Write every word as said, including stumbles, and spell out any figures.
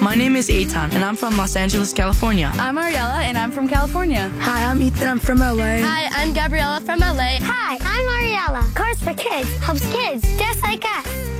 My name is Eitan, and I'm from Los Angeles, California. I'm Ariella, and I'm from California. Hi, I'm Ethan. I'm from L A. Hi, I'm Gabriella from L A. Hi, I'm Ariella. Cars for Kids helps kids just like us.